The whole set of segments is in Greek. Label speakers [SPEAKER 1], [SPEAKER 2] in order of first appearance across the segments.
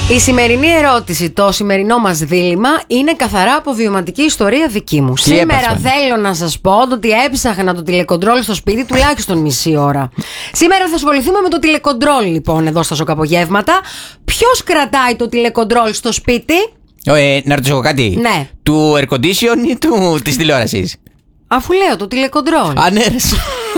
[SPEAKER 1] Η σημερινή ερώτηση, το σημερινό μας δίλημμα είναι καθαρά από βιωματική ιστορία δική μου. Σήμερα θέλω να σας πω ότι έψαχνα το τηλεκοντρόλ στο σπίτι τουλάχιστον μισή ώρα. Σήμερα θα ασχοληθούμε με το τηλεκοντρόλ λοιπόν εδώ στα Σοκαπογεύματα. Ποιος κρατάει το τηλεκοντρόλ στο σπίτι?
[SPEAKER 2] Να ρωτήσω κάτι.
[SPEAKER 1] Ναι.
[SPEAKER 2] Του air condition ή της τηλεόρασης?
[SPEAKER 1] Αφού λέω το τηλεκοντρόλ.
[SPEAKER 2] Ανέρεσε.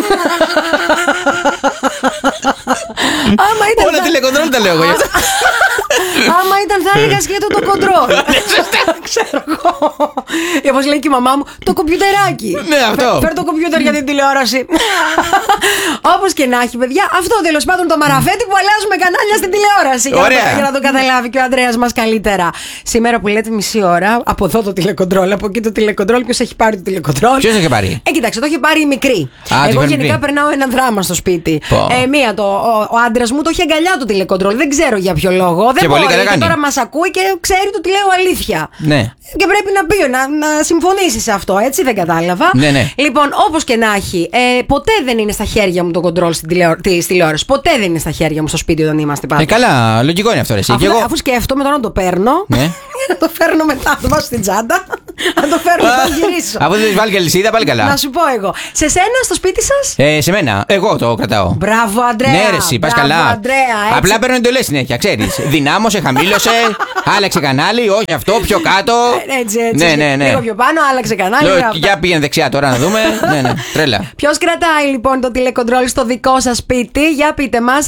[SPEAKER 2] Όλα τηλεκοντρόλ τα λέω εγώ.
[SPEAKER 1] Άμα ήταν θα έλεγα σκέτο το κοντρόλ. Ξέρω εγώ. Όπως λέει και η μαμά μου, το κομπιουτεράκι.
[SPEAKER 2] Ναι, αυτό.
[SPEAKER 1] Φέρ το κομπιούτερ για την τηλεόραση. Όπως και να έχει, παιδιά, αυτό τέλος πάντων το μαραφέτη που αλλάζουμε κανάλια στην τηλεόραση. Για να το καταλάβει και ο Ανδρέας μας καλύτερα. Σήμερα που λέτε μισή ώρα, από εδώ το τηλεκοντρόλ, από εκεί το τηλεκοντρόλ. Ποιος έχει πάρει το τηλεκοντρόλ?
[SPEAKER 2] Ποιος έχει πάρει?
[SPEAKER 1] Κοίταξε, το έχει πάρει η μικρή. Εγώ γενικά περνάω ένα δράμα στο σπίτι. Ο άντρας μου το έχει αγκαλιά το τηλεκοντρόλ. Δεν ξέρω για ποιο λόγο. Δεν μπορεί. Και τώρα μας ακούει και ξέρει ότι λέω αλήθεια.
[SPEAKER 2] Ναι.
[SPEAKER 1] Και πρέπει να πει, να συμφωνήσει σε αυτό, έτσι, δεν κατάλαβα.
[SPEAKER 2] Ναι.
[SPEAKER 1] Λοιπόν, όπως και να έχει, ποτέ δεν είναι στα χέρια μου το κοντρόλ της τηλεόρασης. Ποτέ δεν είναι στα χέρια μου στο σπίτι όταν είμαστε πάντα.
[SPEAKER 2] Καλά, λογικό είναι αυτό.
[SPEAKER 1] Αφού σκέφτομαι τώρα να το παίρνω.
[SPEAKER 2] Ναι.
[SPEAKER 1] Να το φέρνω μετά, να το βάζω στην τσάντα. Να το φέρνω να το γυρίσω.
[SPEAKER 2] Αφού δεν βάλει και αλυσίδα, πάλι καλά.
[SPEAKER 1] Να σου πω εγώ. Σε σένα, στο σπίτι σας?
[SPEAKER 2] Σε μένα. Εγώ το κρατάω.
[SPEAKER 1] Μπράβο, Αντρέα.
[SPEAKER 2] Ναι, ρε, εσύ, πας καλά.
[SPEAKER 1] Αντρέα,
[SPEAKER 2] απλά παίρνω εντολές συνέχεια, ξέρεις. Δυνάμωσε, χαμήλωσε, άλλαξε κανάλι, όχι αυτό, πιο κάτω.
[SPEAKER 1] Έτσι.
[SPEAKER 2] Ναι.
[SPEAKER 1] Λίγο πιο πάνω, άλλαξε κανάλι.
[SPEAKER 2] Για πήγαινε δεξιά τώρα να δούμε. Ναι, τρέλα.
[SPEAKER 1] Ποιος κρατάει λοιπόν το τηλεκοντρόλ στο δικό σας σπίτι? Για πείτε μας.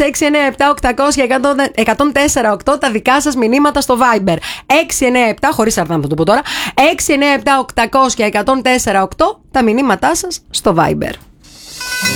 [SPEAKER 1] 697-800-1048 τα δικά σας μηνύματα στο Viber. 697, χωρίς αρτά να το πω τώρα. 697-800-1048 τα μηνύματά σας στο Viber.